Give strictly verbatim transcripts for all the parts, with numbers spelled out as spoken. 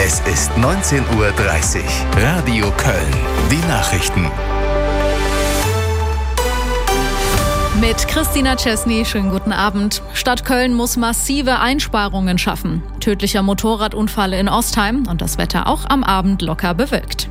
Es ist neunzehn Uhr dreißig. Radio Köln. Die Nachrichten. Mit Christina Czesny, schönen guten Abend. Stadt Köln muss massive Einsparungen schaffen. Tödlicher Motorradunfall in Ostheim und das Wetter auch am Abend locker bewölkt.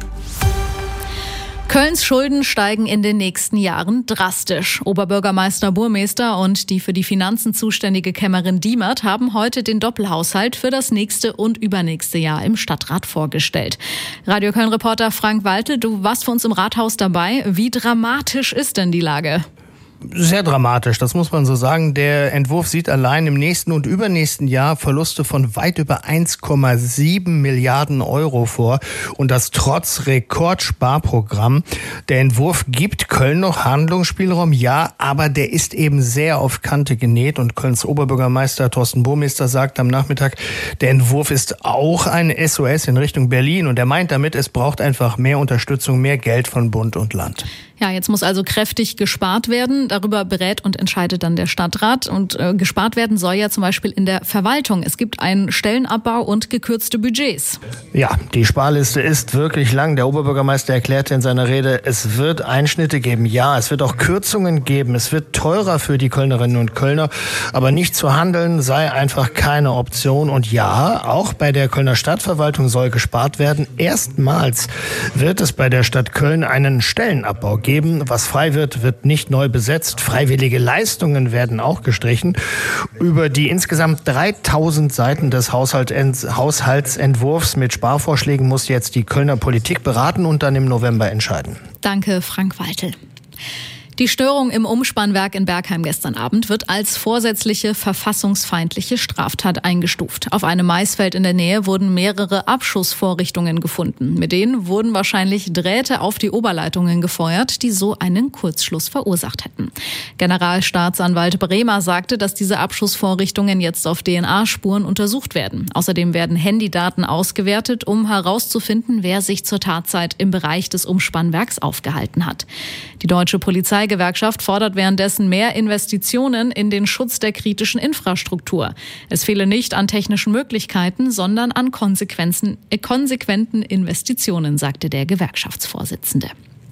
Kölns Schulden steigen in den nächsten Jahren drastisch. Oberbürgermeister Burmester und die für die Finanzen zuständige Kämmerin Diemert haben heute den Doppelhaushalt für das nächste und übernächste Jahr im Stadtrat vorgestellt. Radio Köln-Reporter Frank Waltel, du warst für uns im Rathaus dabei. Wie dramatisch ist denn die Lage? Sehr dramatisch, das muss man so sagen. Der Entwurf sieht allein im nächsten und übernächsten Jahr Verluste von weit über eins Komma sieben Milliarden Euro vor. Und das trotz Rekordsparprogramm. Der Entwurf gibt Köln noch Handlungsspielraum, ja, aber der ist eben sehr auf Kante genäht. Und Kölns Oberbürgermeister Thorsten Burmester sagt am Nachmittag, der Entwurf ist auch ein S O S in Richtung Berlin. Und er meint damit, es braucht einfach mehr Unterstützung, mehr Geld von Bund und Land. Ja, jetzt muss also kräftig gespart werden. Darüber berät und entscheidet dann der Stadtrat. Und äh, gespart werden soll ja zum Beispiel in der Verwaltung. Es gibt einen Stellenabbau und gekürzte Budgets. Ja, die Sparliste ist wirklich lang. Der Oberbürgermeister erklärte in seiner Rede, es wird Einschnitte geben. Ja, es wird auch Kürzungen geben. Es wird teurer für die Kölnerinnen und Kölner. Aber nicht zu handeln sei einfach keine Option. Und ja, auch bei der Kölner Stadtverwaltung soll gespart werden. Erstmals wird es bei der Stadt Köln einen Stellenabbau geben. Was frei wird, wird nicht neu besetzt. Freiwillige Leistungen werden auch gestrichen. Über die insgesamt dreitausend Seiten des Haushaltsentwurfs mit Sparvorschlägen muss jetzt die Kölner Politik beraten und dann im November entscheiden. Danke, Frank Waltel. Die Störung im Umspannwerk in Bergheim gestern Abend wird als vorsätzliche verfassungsfeindliche Straftat eingestuft. Auf einem Maisfeld in der Nähe wurden mehrere Abschussvorrichtungen gefunden. Mit denen wurden wahrscheinlich Drähte auf die Oberleitungen gefeuert, die so einen Kurzschluss verursacht hätten. Generalstaatsanwalt Bremer sagte, dass diese Abschussvorrichtungen jetzt auf D N A-Spuren untersucht werden. Außerdem werden Handydaten ausgewertet, um herauszufinden, wer sich zur Tatzeit im Bereich des Umspannwerks aufgehalten hat. Die deutsche Polizei Die Gewerkschaft fordert währenddessen mehr Investitionen in den Schutz der kritischen Infrastruktur. Es fehle nicht an technischen Möglichkeiten, sondern an Konsequenzen, äh, konsequenten Investitionen, sagte der Gewerkschaftsvorsitzende.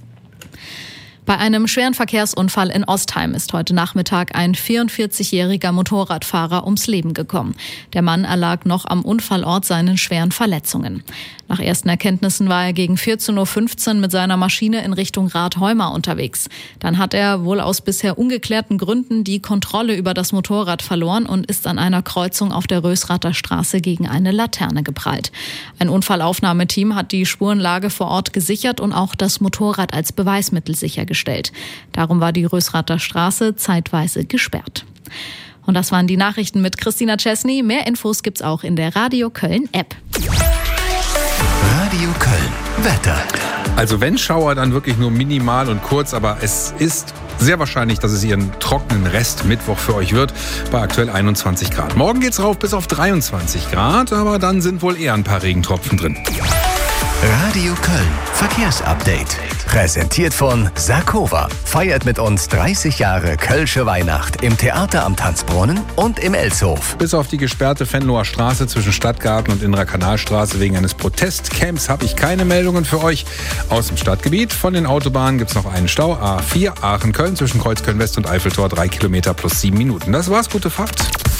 Bei einem schweren Verkehrsunfall in Ostheim ist heute Nachmittag ein vierundvierzigjähriger Motorradfahrer ums Leben gekommen. Der Mann erlag noch am Unfallort seinen schweren Verletzungen. Nach ersten Erkenntnissen war er gegen vierzehn Uhr fünfzehn mit seiner Maschine in Richtung Rathheuma unterwegs. Dann hat er wohl aus bisher ungeklärten Gründen die Kontrolle über das Motorrad verloren und ist an einer Kreuzung auf der Rösrather Straße gegen eine Laterne geprallt. Ein Unfallaufnahmeteam hat die Spurenlage vor Ort gesichert und auch das Motorrad als Beweismittel sichergestellt. Darum war die Rösrather Straße zeitweise gesperrt. Und das waren die Nachrichten mit Christina Czesny. Mehr Infos gibt's auch in der Radio Köln App. Radio Köln. Wetter. Also wenn Schauer, dann wirklich nur minimal und kurz, aber es ist sehr wahrscheinlich, dass es ihren trockenen Rest Mittwoch für euch wird, bei aktuell einundzwanzig Grad. Morgen geht's rauf bis auf dreiundzwanzig Grad, aber dann sind wohl eher ein paar Regentropfen drin. Radio Köln. Verkehrsupdate. Präsentiert von Sarkova. Feiert mit uns dreißig Jahre Kölsche Weihnacht im Theater am Tanzbrunnen und im Elshof. Bis auf die gesperrte Venloer Straße zwischen Stadtgarten und Innerer Kanalstraße wegen eines Protestcamps habe ich keine Meldungen für euch. Aus dem Stadtgebiet von den Autobahnen gibt es noch einen Stau. A vier Aachen-Köln zwischen Kreuzköln West und Eiffeltor. Drei Kilometer plus sieben Minuten. Das war's. Gute Fahrt.